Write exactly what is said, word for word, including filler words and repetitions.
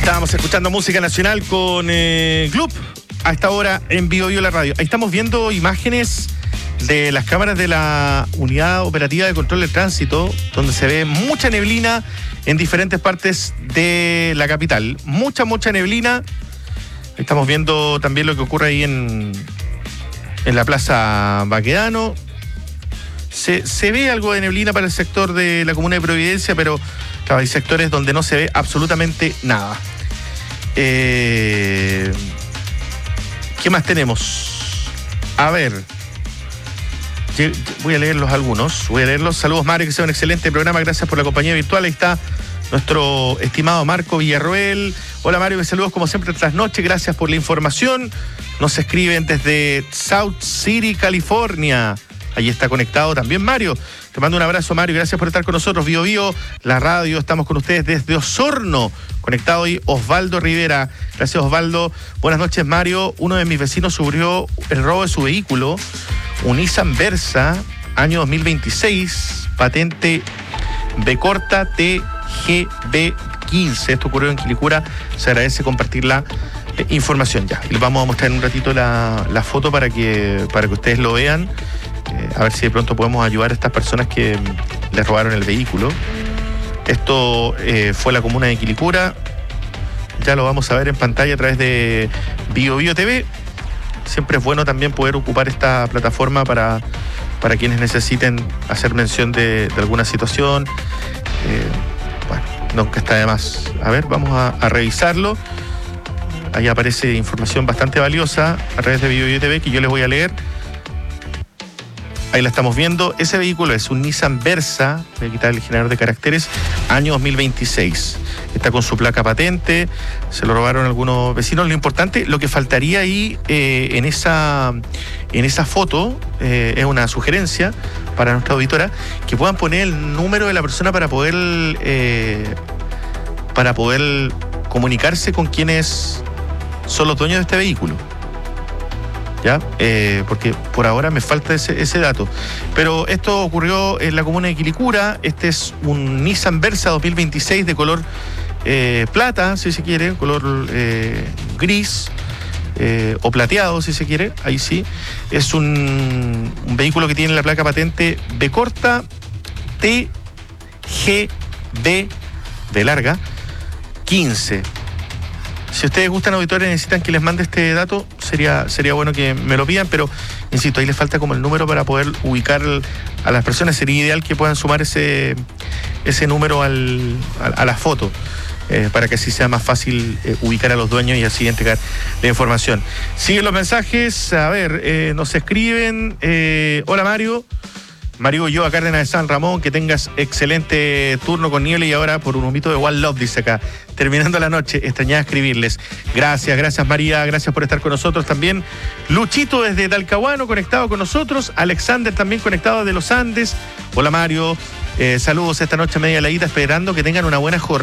Estábamos escuchando música nacional con eh, Club a esta hora en Bio Bio la radio. Ahí estamos viendo imágenes de las cámaras de la Unidad Operativa de Control del Tránsito, donde se ve mucha neblina en diferentes partes de la capital. Mucha, mucha neblina. Ahí estamos viendo también lo que ocurre ahí en, en la Plaza Baquedano. Se, se ve algo de neblina para el sector de la comuna de Providencia, pero claro, hay sectores donde no se ve absolutamente nada. Eh, ¿Qué más tenemos? A ver, voy a leerlos algunos. Voy a leerlos. Saludos, Mario, que sea un excelente programa. Gracias por la compañía virtual. Ahí está nuestro estimado Marco Villarroel. Hola, Mario, que saludos como siempre tras noche. Gracias por la información. Nos escriben desde South City, California. Ahí está conectado también Mario. Te mando un abrazo, Mario. Gracias por estar con nosotros. Bio Bio, la radio. Estamos con ustedes desde Osorno. Conectado hoy Osvaldo Rivera. Gracias, Osvaldo. Buenas noches, Mario. Uno de mis vecinos sufrió el robo de su vehículo. Un Nissan Versa, año dos mil veintiséis. Patente B corta T G B quince. Esto ocurrió en Quilicura. Se agradece compartir la eh, información ya. Y les vamos a mostrar en un ratito la, la foto para que, para que ustedes lo vean. Eh, a ver si de pronto podemos ayudar a estas personas que mm, les robaron el vehículo. Esto eh, fue la comuna de Quilicura. Ya lo vamos a ver en pantalla a través de Bio Bio T V. Siempre es bueno también poder ocupar esta plataforma para, para quienes necesiten hacer mención de, de alguna situación. Eh, bueno, nunca está de más. A ver, vamos a, a revisarlo. Ahí aparece información bastante valiosa a través de Bio Bio T V que yo les voy a leer. Ahí la estamos viendo. Ese vehículo es un Nissan Versa, voy a quitar el generador de caracteres, año dos mil veintiséis. Está con su placa patente, se lo robaron algunos vecinos. Lo importante, lo que faltaría ahí eh, en, esa, en esa foto, eh, es una sugerencia para nuestra auditora, que puedan poner el número de la persona para poder, eh, para poder comunicarse con quienes son los dueños de este vehículo. ¿Ya? Eh, porque por ahora me falta ese, ese dato. Pero esto ocurrió en la comuna de Quilicura. Este es un Nissan Versa dos mil veintiséis de color eh, plata, si se quiere, color eh, gris eh, o plateado, si se quiere. Ahí sí. Es un, un vehículo que tiene la placa patente B corta T G B de larga quince. Si ustedes gustan, auditores, necesitan que les mande este dato, sería, sería bueno que me lo pidan, pero insisto, ahí les falta como el número para poder ubicar a las personas. Sería ideal que puedan sumar ese, ese número al, a, a la foto, eh, para que así sea más fácil eh, ubicar a los dueños y así entregar la información. Siguen los mensajes, a ver, eh, nos escriben, eh, hola Mario. Mario Ulloa, Cárdenas de San Ramón, que tengas excelente turno con niebla y ahora por un humito de One Love, dice acá. Terminando la noche, extrañaba escribirles. Gracias, gracias María, gracias por estar con nosotros también. Luchito desde Talcahuano, conectado con nosotros. Alexander también conectado desde los Andes. Hola Mario, eh, saludos esta noche media heladita, esperando que tengan una buena jornada.